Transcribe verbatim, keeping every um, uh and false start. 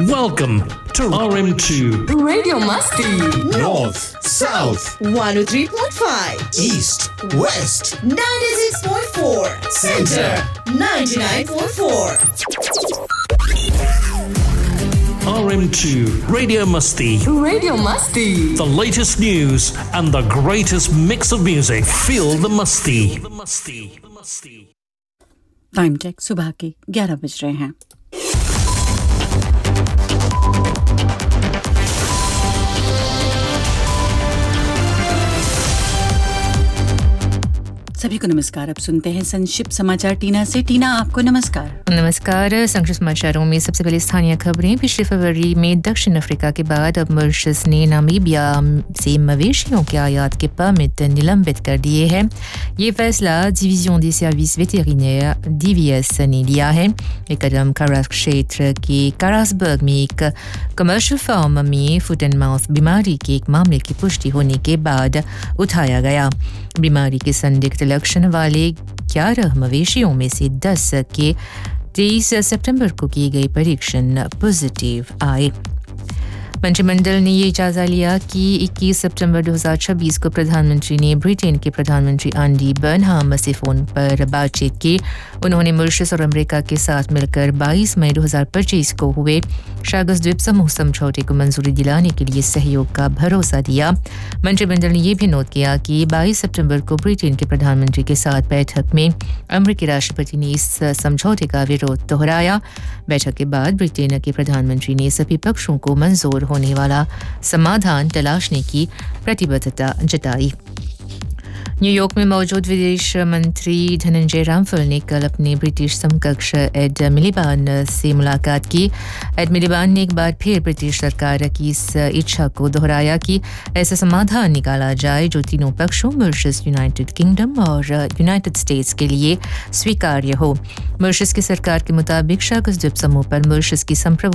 Welcome to R M two Radio Masti. North, South, one oh three point five. East, West, ninety-six point four. Center, ninety-nine point four. R M two Radio Masti. Radio Masti. The latest news and the greatest mix of music. Feel the Masti. Time check सुबह के ग्यारह बज रहे हैं। सभी को नमस्कार। अब सुनते हैं संक्षिप्त समाचार टीना से। टीना, आपको नमस्कार। नमस्कार। संक्षिप्त समाचारों में सबसे पहले स्थानीय खबरें। पिछले फरवरी में दक्षिण अफ्रीका के बाद अब मॉरिशस ने नामीबिया से मवेशियों के आयात के परमिट निलंबित कर दिए हैं। ये फैसला division des services vétérinaires D V S ने लिया है। ये कदम कारास क्षेत्र के कारासबर्ग में एक कमर्शियल फार्म में फुट एंड माउथ बीमारी के एक मामले की पुष्टि होने के बाद उठाया गया। बीमारी के संदिग्ध लक्षण वाले ग्यारह मवेशियों में से दस के तेईस सितंबर को किए गए परीक्षण पॉजिटिव आए। मंत्रिमंडल ने ये जायजा लिया कि इक्कीस सितंबर दो हज़ार छब्बीस को प्रधानमंत्री ने ब्रिटेन के प्रधानमंत्री एंडी बर्नहाम से फोन पर बातचीत की। उन्होंने मॉरिशस और अमेरिका के साथ मिलकर बाईस मई दो हज़ार पच्चीस को हुए शागस द्वीप समूह समझौते को मंजूरी दिलाने के लिए सहयोग का भरोसा दिया। मंत्रिमंडल ने यह भी नोट किया कि बाईस सितंबर को ब्रिटेन के प्रधानमंत्री के साथ बैठक में अमेरिकी राष्ट्रपति ने इस समझौते का विरोध दोहराया। बैठक के बाद ब्रिटेन के प्रधानमंत्री ने सभी पक्षों को मंजूर होने वाला समाधान तलाशने की प्रतिबद्धता जताई। न्यूयॉर्क में मौजूद विदेश मंत्री धनंजय रामफल ने कल अपने ब्रिटिश समकक्ष एड मिलिबान से मुलाकात की। एड मिलिबान ने एक बार फिर ब्रिटिश सरकार की इस इच्छा को दोहराया कि ऐसा समाधान निकाला जाए जो तीनों पक्षों मॉरिशस, यूनाइटेड किंगडम और यूनाइटेड स्टेट्स के लिए स्वीकार्य हो। मॉरिशस की सरकार के मुताबिक शागस द्वीप समूह पर मॉरिशस की संप्रभु